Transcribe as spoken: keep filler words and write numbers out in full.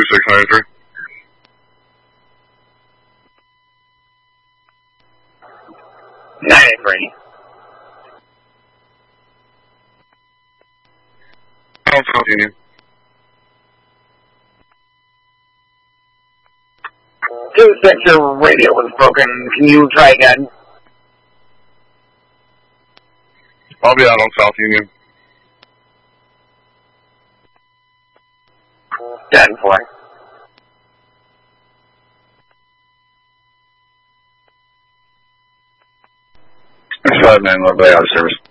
six ninety-three. ninety-three. On South Union. two six, your radio was broken. Can you try again? I'll be out on South Union. ten four. five nine, lovely, out of service.